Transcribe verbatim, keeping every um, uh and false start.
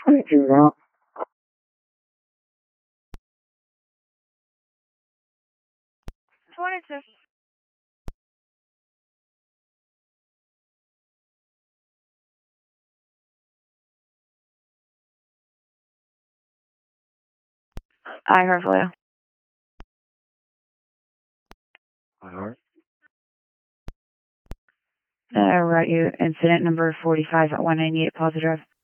I do that. twenty-two. I heard for you. I heard. I wrote you incident number forty-five at one ninety-eight Plaza Drive.